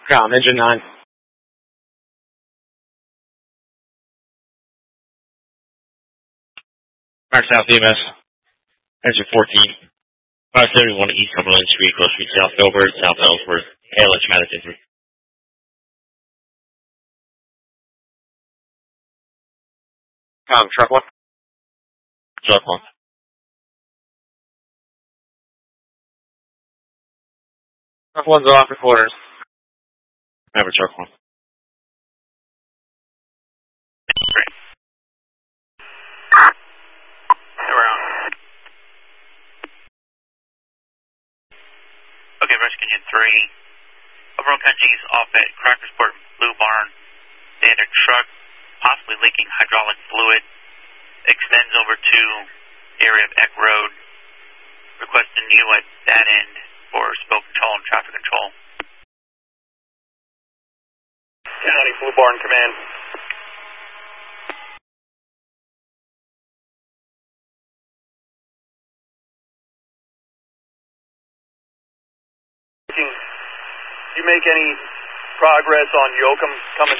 Engine 9. Mark South EMS. Engine 14. 571 East Cumberland Street, Close Street, South Gilbert, South Ellsworth. ALS traumatic injury. Truck 1. Truck 1. Truck 1's off the quarters. Remember, truck 1. Great. We're on. Okay, Rescue Engine 3. Overall countries off at Crackersport Blue Barn. Standard truck, possibly leaking hydraulic fluid. Extends over to area of Eck Road. Requesting you at that end for spill control and traffic control. County Blue Barn Command. Do you make any progress on Yoakum coming